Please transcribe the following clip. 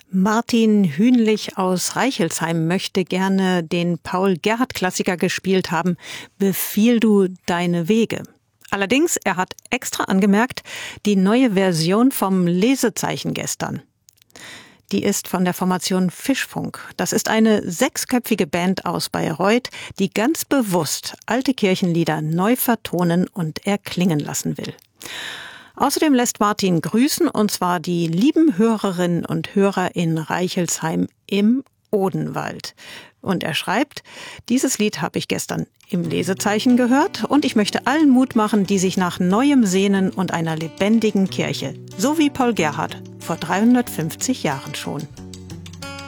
Martin Hühnlich aus Reichelsheim möchte gerne den Paul-Gerhardt-Klassiker gespielt haben, Befiehl du deine Wege. Allerdings, er hat extra angemerkt, die neue Version vom Lesezeichen gestern. Die ist von der Formation Fischfunk. Das ist eine 6-köpfige Band aus Bayreuth, die ganz bewusst alte Kirchenlieder neu vertonen und erklingen lassen will. Außerdem lässt Martin grüßen, und zwar die lieben Hörerinnen und Hörer in Reichelsheim im Odenwald. Und er schreibt, dieses Lied habe ich gestern im Lesezeichen gehört und ich möchte allen Mut machen, die sich nach Neuem sehnen und einer lebendigen Kirche, so wie Paul Gerhardt vor 350 Jahren schon.